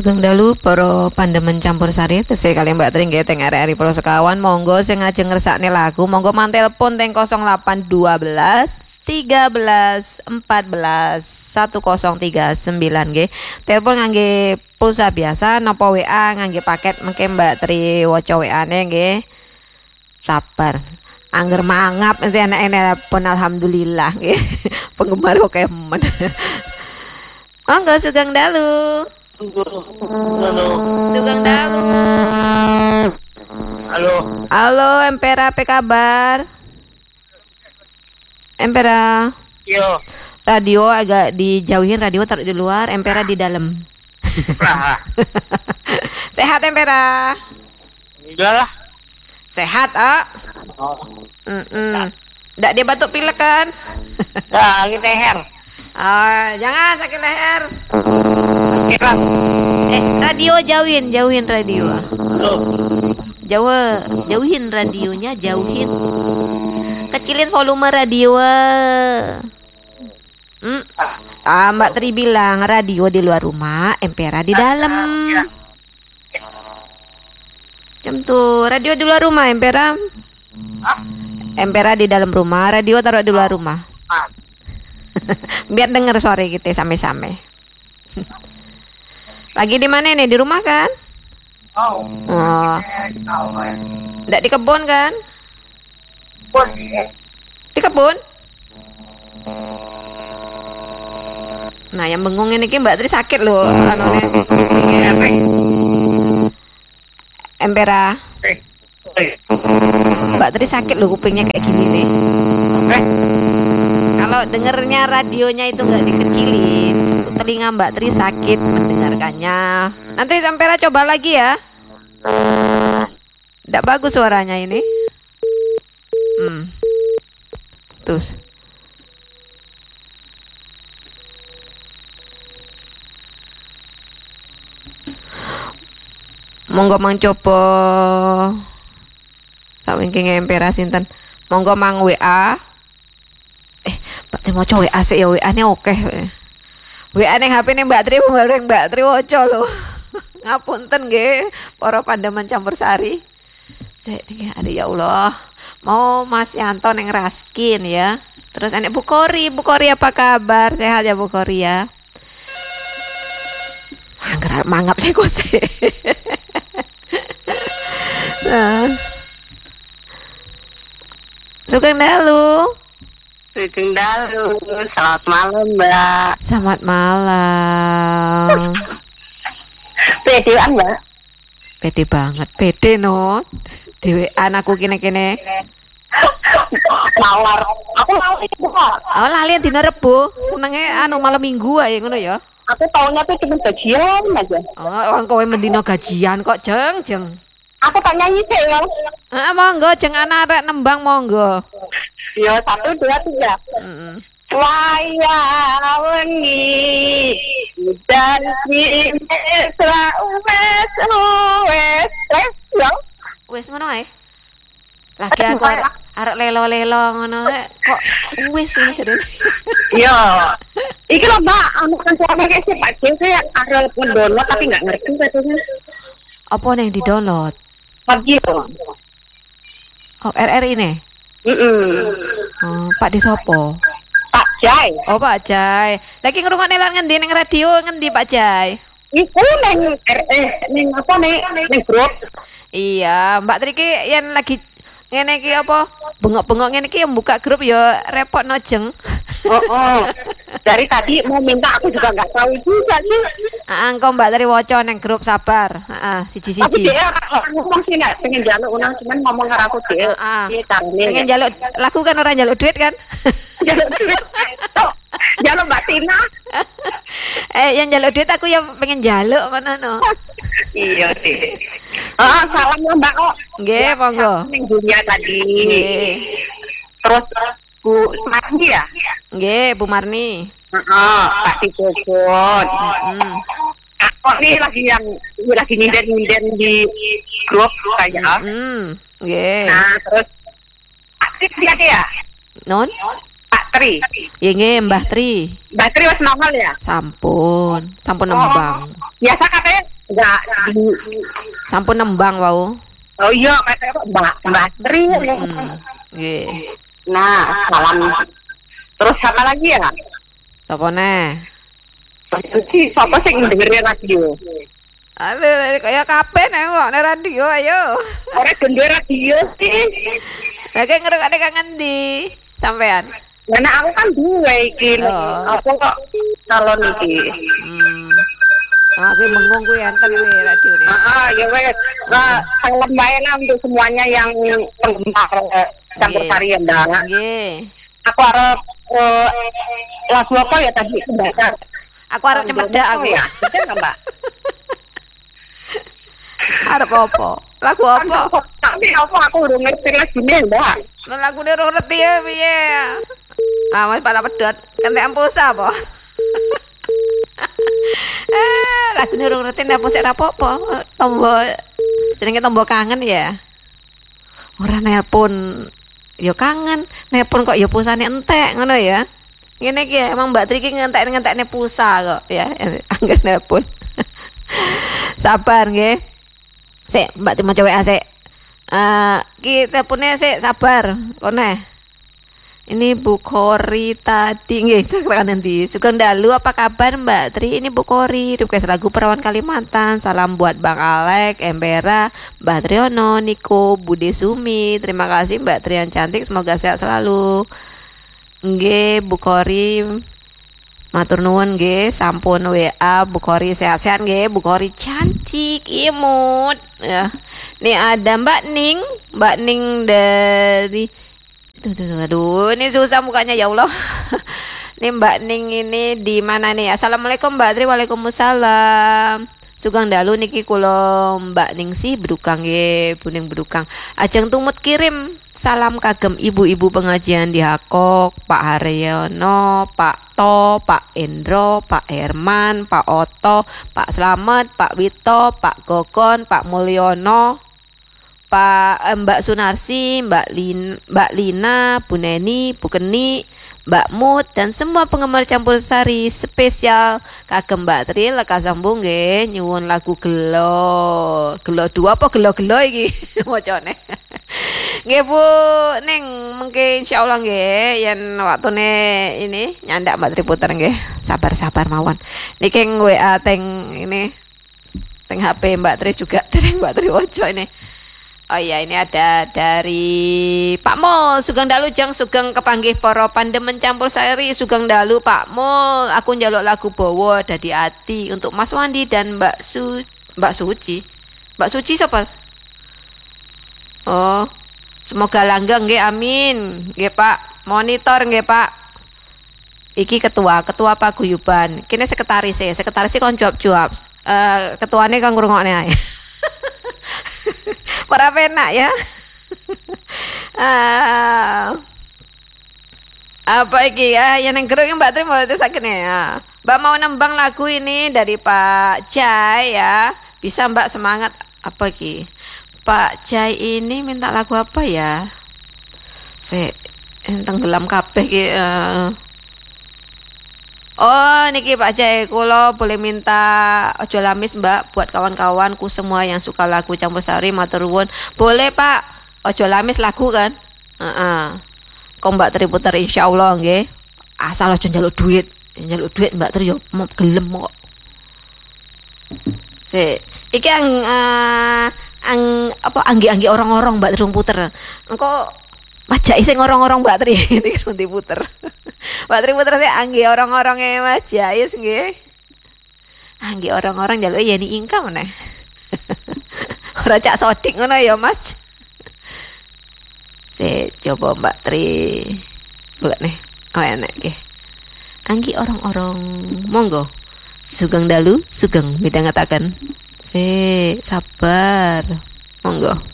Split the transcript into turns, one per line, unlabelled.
Sugeng dalu para pandemen campur sari tesih kali Mbak Tri nggih teng arek-arek para sekawan monggo sing ngajeng ngersakne lagu monggo mantelpon teng 0812 13 14 1039 nggih. Telepon ngangge pulsa biasa napa WA ngangge paket mengke Mbak Tri waca WA-ne nggih. Sabar. Angger mangap nanti anak-anak pun alhamdulillah nggih. Penggemar oke men. Monggo sugeng dalu.
Halo.
Sugeng dalu.
Halo.
Halo, Empera, apa kabar? Empera.
Yo.
Radio agak dijauhin, radio taruh di luar, Empera di dalam.
Lah.
Sehat Empera?
Udah lah.
Sehat, ah?
Oh.
Nggak dia batuk pilek kan?
Dah, lagi leher.
Jangan sakit leher.
Kira.
Radio jauhin radio.
Halo.
Jauhin radionya, jauhin. Kecilin volume radio. Mbak Tri bilang radio di luar rumah, Empera di dalam. Jam tuh, radio di luar rumah, Empera. Empera di dalam rumah, radio taruh di luar rumah. Biar denger sore kita sampai-sampai. Lagi di mana nih? Di rumah kan?
Oh.
Nggak di kebun kan? Di kebun? Nah, yang bengong ini Mbak Tri sakit loh. Empera. Mbak Tri sakit loh kupingnya kayak gini nih. Kalau dengernya radionya itu nggak dikecilin, telinga Mbak Tri sakit mendengarkannya. Nanti Empera coba lagi ya. Nggak bagus suaranya ini. Terus. Monggo mang coba. Tak wingking Empera sinten. Monggo mang WA. Mbak Tri mau coba WA sih ya, WA-nya oke. WA ning HP ning Mbak Tri bareng Mbak Tri waca lho. Ngapunten nggih para pandemen campur sari. Saya tinggal ada ya Allah. Mau Mas Yanto ning Raskin ya. Terus anak Bu Kori apa kabar? Sehat ya Bu Kori ya. Mangap saya kok sih. Nah. Sugeng dalu.
Sugeng dalu. Selamat malam, Mbak.
Selamat malam.
Pedean, Mbak.
Pede banget, pede no. Dewean aku kene-kene.
Mawar. Aku lali itu, Mbak.
Oh, lali dina Rebo. Senenge malam Minggu ae ngono ya.
Aku taunya tuh cuma gajian aja.
Oh, wong kowe mendino gajian kok, Jeng.
Aku tak nyanyi sih, ya.
Monggo jeng anak arek nembang monggo.
Ya, 1, 2, 3. Waya wengi dan mesra wes ya.
Wes ngono ae. Lagi aku arek lelo-lelo ngono kok wis ngono jadinya.
Iya. Iki lho Mbak, anu kan suara kayak si Pak Jeng saya arep ngedownload tapi nggak ngerti katanya.
Apa nih di download?
Pagi loh.
Oh, RRI nih. Oh, Pak di sopo?
Pak Jai.
Oh, Pak Jai. Lagi ngrungokne lan ngendi ning radio ngendi Pak Jai?
Iku neng neng apa neng grup.
Iya, Mbak Tri ki yen lagi ngene iki apa? Bengok-bengok ngene iki yang buka grup ya repot no Jeng.
Oh. Dari tadi mau minta aku juga nggak tahu juga sih.
Engko Mbak Tri waca neng grup sabar. Siji-siji.
Tapi dia ngomong sih nggak pengen jaluk unang cuman ngomong karo aku deh. Iya carane.
Pengen jaluk laku kan orang jaluk duit kan?
Jaluk duit. Jaluk Mbak Tina.
Yang jaluk duit aku yang pengen jaluk mana no.
Iya sih. Salam ya Mbak kok.
Nggih, monggo.
Ning dunia tadi.
Nggih.
Terus Bu Marni ya?
Nggih, Bu Marni.
Pak Dikobot. Kok nih lagi nyinden di grup kayak.
Nggih.
Nah, terus aktif ya?
Non?
Pak Tri.
Ya nggih, Mbah Tri.
Mbah Tri wis nongol ya?
Sampun nembang.
Biasa katanya enggak di
Sampun nembang wau.
oh iya katanya Mbak Tri.
Nggih.
Nah, salam. Terus apa lagi ya?
Sapa neh?
Si siapa sih dengerin radio?
Aduh, kaya kabeh nek ngrungokne radio ayo.
Orang denger radio sih.
Lah ki ngrungokne kang ngendi? Sampean.
Karena aku kan duwe iki.
Oh.
Apa kok calon iki?
Aku bengong kuwi enten kuwi radione.
Ya wes. Nah, salam bayana untuk semuanya yang penggemar campur sari Anda.
Nggih.
Aku harap lagu apa ya tadi kebaca.
Aku arep nyempedak aku.
Ya, betul nggak Mbak?
Arep apa? Lagu apa?
Tapi apa aku udah ngerti lagunya Mbak?
Lagune ora ngerti ya piye. Ah, wis pala pedhot. Kentekan pulsa apa? Lagune ora ngerti nek musik apa-apa. Tombol jenenge tombol kangen ya. Ora nelpon ya kangen, nelpon kok ya pulsane entek ngono ya. Ngene iki emang Mbak Tri iki ngentek-ngentekne pulsa kok ya. Angger nelpon. Sabar nggih. Sik, Mbak Tri mau WA sik. Ki telepone sik sabar. Kone. Ini Bu Kori tadi nggih sekarang nanti. Sugeng dalu apa kabar Mbak Tri? Ini Bu Kori, request lagu Perawan Kalimantan. Salam buat Bang Alek, Embera, Mbak Triono, Niko, Bude Sumi. Terima kasih Mbak Tri yang cantik, semoga sehat selalu. Nggih Bu Kori. Matur nuwun nggih, sampun WA Bu Kori sehat-sehat nggih, Bu Kori cantik, imut. Ya. Nih ada Mbak Ning dari aduh, ini susah mukanya ya Allah. Nih Mbak Ning ini di mana nih? Assalamualaikum Mbak Tri. Waalaikumsalam. Sugeng dalu niki kula Mbak Ning sih bedukang nggih, buning bedukang. Ajeng tumut kirim salam kagem ibu-ibu pengajian di Hakok, Pak Haryono, Pak To, Pak Endro, Pak Herman, Pak Oto, Pak Slamet, Pak Wito, Pak Gogon, Pak Mulyono, Mbak Sunarsi, Mbak Lina, Bu Neni, Bu Keni, Mbak Mut dan semua penggemar campur sari spesial kagem Mbak Tri lekas sambung nggih nyuwun lagu gelo. Gelo 2 apa gelo-gelo iki macane. Nggih Bu Ning mungkin insyaallah nggih yen waktune ini nyandak Mbak Tri puter nggih. Sabar-sabar mawon. Niki WA teng ini teng HP Mbak Tri juga teng Mbak Tri Ojo ini. Oh iya ini ada dari Pak Mul. Sugeng dalu jang sugeng kepanggih para pandemen campur sari. Sugeng dalu Pak Mul. Aku njaluk lagu Bowo Dadi Ati untuk Mas Wandi dan Mbak Suci. Mbak Suci siapa? Oh, semoga langgeng nggih amin. Nggih Pak, monitor nggih Pak. Iki ketua paguyuban. Kene sekretaris kon jawab-jawab. Ketuane kang ngrungokne ae. Para penak ya. Apa iki ya yang nengkerung Mbak Tri mau sakit ya. Mbak mau nembang lagu ini dari Pak Jai ya. Bisa Mbak semangat apa iki? Pak Jai ini minta lagu apa ya? Tenggelam kabeh iki. Oh niki Pak Jai, kula boleh minta ojo lamis Mbak buat kawan-kawanku semua yang suka lagu campur sari matur nuwun. Boleh Pak, ojo lamis lagu kan? Kok Mbak Tri puter insyaallah nggih. Asal ojo njaluk duit. Njaluk duit Mbak Tri yo gelem kok. Iki anggi-anggi orang-orang Mbak Tri puter. Engko majak sing orang-orang Mbak Tri iki diputer. Mbak Tri puter sih anggi orang-orangnya Mas Jais nggih. Anggi orang-orang njaluk yani ingka meneh. Ora cak sodik ngono ya Mas. Coba Mbak Tri golek nih. Oh enak nggih. Anggi orang-orang monggo. Sugeng dalu, sugeng midhangetaken. Sabar. Monggo.